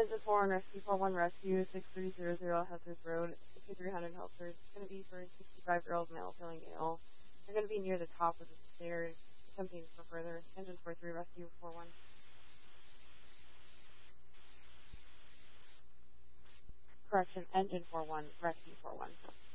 Engine 4 and Rescue 41 Rescue 6300 Heathers Road, 5300 Helpers. It's going to be for a 65-year-old male feeling ill. They're going to be near the top of the stairs, attempting for further. Engine 43 Rescue 41. Correction, Engine 41 Rescue 41.